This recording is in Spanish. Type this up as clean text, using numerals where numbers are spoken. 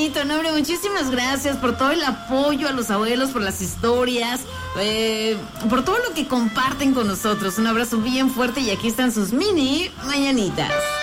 bonito, no, hombre, muchísimas gracias por todo el apoyo a los abuelos, por las historias, por todo lo que comparten con nosotros. Un abrazo bien fuerte y aquí están sus mini mañanitas.